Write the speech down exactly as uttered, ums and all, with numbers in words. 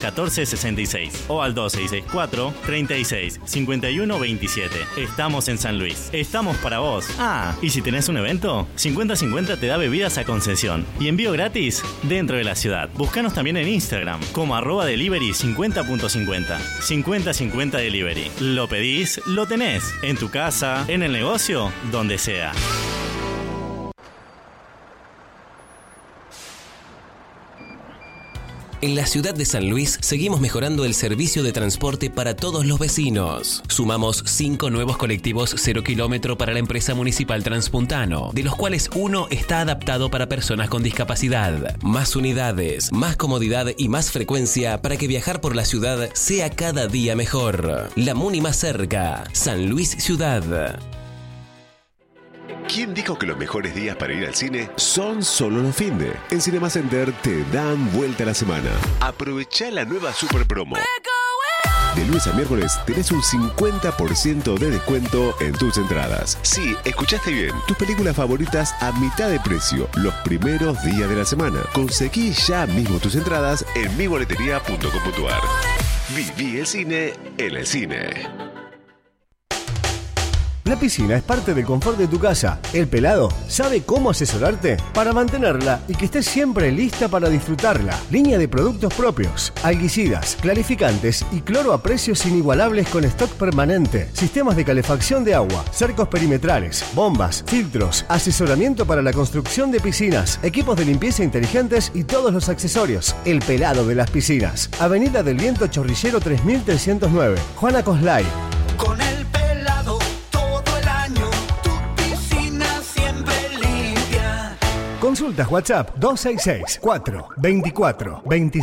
catorce sesenta y seis o al dos seis seis cuatro, treinta y seis, cincuenta y uno veintisiete. Estamos en San Luis. Estamos para vos. Ah, y si tenés un evento, cincuenta cincuenta te da bebidas a concesión y envío gratis dentro de la ciudad. Búscanos también en Instagram como arroba delivery cincuenta punto cincuenta. cincuenta cincuenta Delivery. Lo pedís, lo tenés. En tu casa, en el negocio, donde sea. En la ciudad de San Luis seguimos mejorando el servicio de transporte para todos los vecinos. Sumamos cinco nuevos colectivos cero kilómetro para la empresa municipal Transpuntano, de los cuales uno está adaptado para personas con discapacidad. Más unidades, más comodidad y más frecuencia para que viajar por la ciudad sea cada día mejor. La Muni más cerca, San Luis Ciudad. ¿Quién dijo que los mejores días para ir al cine son solo los finde? En Cinema Center te dan vuelta a la semana. Aprovecha la nueva super promo. De lunes a miércoles tenés un cincuenta por ciento de descuento en tus entradas. Sí, escuchaste bien. Tus películas favoritas a mitad de precio los primeros días de la semana. Conseguí ya mismo tus entradas en mi boletería punto com punto a r. Viví el cine en el cine. La piscina es parte del confort de tu casa. El Pelado sabe cómo asesorarte para mantenerla y que estés siempre lista para disfrutarla. Línea de productos propios, alguicidas, clarificantes y cloro a precios inigualables con stock permanente. Sistemas de calefacción de agua, cercos perimetrales, bombas, filtros, asesoramiento para la construcción de piscinas, equipos de limpieza inteligentes y todos los accesorios. El Pelado de las piscinas. Avenida del Viento Chorrillero tres mil trescientos nueve. Juana Coslay. Con el Consultas WhatsApp dos seis seis, cuatro, veinticuatro,